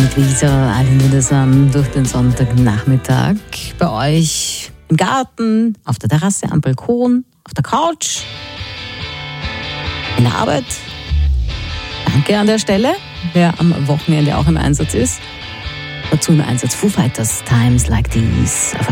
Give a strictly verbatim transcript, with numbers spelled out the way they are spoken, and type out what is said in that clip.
mit Lisa, alle Niedersam durch den Sonntagnachmittag. Bei euch im Garten, auf der Terrasse, am Balkon, auf der Couch, in der Arbeit. Danke an der Stelle, wer am Wochenende auch im Einsatz ist. Dazu im Einsatz Foo Fighters, Times Like These auf